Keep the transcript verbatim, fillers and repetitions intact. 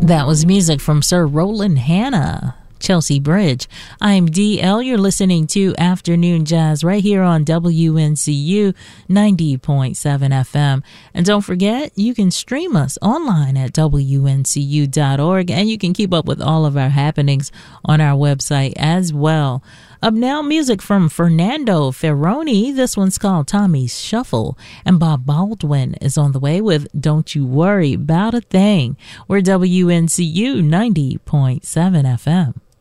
That was music from Sir Roland Hanna, Chelsea Bridge. I'm D L. You're listening to Afternoon Jazz right here on W N C U ninety point seven F M. And don't forget, you can stream us online at W N C U dot org, and you can keep up with all of our happenings on our website as well. Up now, music from Fernando Ferroni. This one's called Tommy's Shuffle. And Bob Baldwin is on the way with Don't You Worry About a Thing. We're W N C U ninety point seven F M.